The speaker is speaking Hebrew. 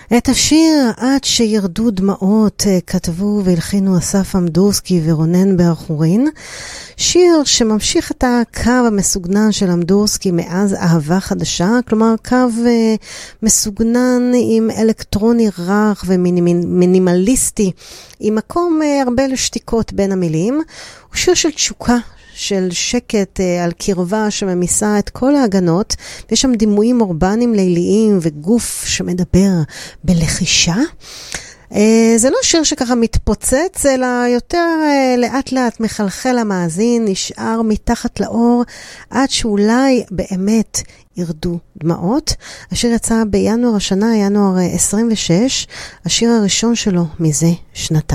את השיר עד שירדו דמעות כתבו והלחינו אסף אמדורסקי ורונן בר-חורין, שיר שממשיך את הקו המסוגנן של אמדורסקי מאז אהבה חדשה, כלומר קו מסוגנן עם אלקטרוני רך ומינימליסטי, עם מקום הרבה לשתיקות בין המילים. הוא שיר של תשוקה, של שקט על קרבה שממיסה את כל ההגנות, ויש שם דימויים אורבניים ליליים וגוף שמדבר בלחישה. זה לא שיר שככה מתפוצץ, אלא יותר לאט לאט מחלחל המאזין, נשאר מתחת לאור, עד שאולי באמת ירדו דמעות. השיר יצא בינואר השנה, ינואר 26, השיר הראשון שלו מזה שנתיים.